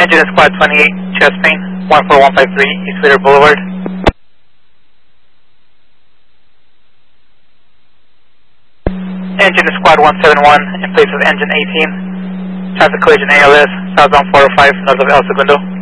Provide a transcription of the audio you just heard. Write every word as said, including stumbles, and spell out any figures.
Engine is Squad twenty-eight, chest main, one four one five three, East Whittier Boulevard. Engine is Squad one seven one, in place of engine eighteen. Traffic collision A L S, southbound four oh five, north of El Segundo.